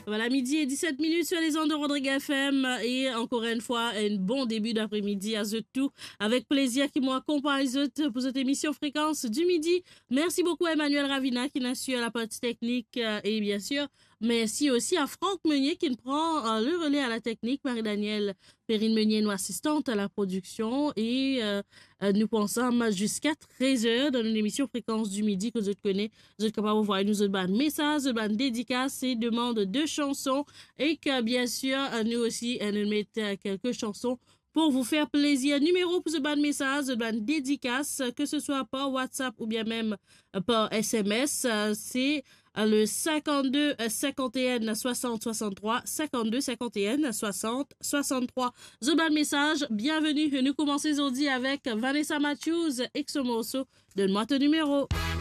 Voilà, midi et 17 minutes sur les ondes de Rodrigue FM. Et encore une fois, un bon début d'après-midi à tout. Avec plaisir qui m'accompagne pour cette émission Fréquence du Midi. Merci beaucoup à Emmanuel Ravina qui assure la partie technique. Et bien sûr, merci aussi à Franck Meunier qui prend le relais à la technique. Marie-Danielle Perrine-Meunier, nous assistante à la production. Et nous pensons jusqu'à 13h dans une émission Fréquence du Midi que je connais. Vous êtes capable de voir nous autres messages, de dédicaces et demandes de chansons. Et que bien sûr, nous aussi, nous mettons quelques chansons pour vous faire plaisir. Numéro pour ce ban message, ce ban dédicace, que ce soit par WhatsApp ou bien même par SMS, c'est le 52 51 60 63 52 51 60 63. The ban message, bienvenue. Nous commençons aujourd'hui avec Vanessa Matthews et ce morceau. Donne-moi ton numéro.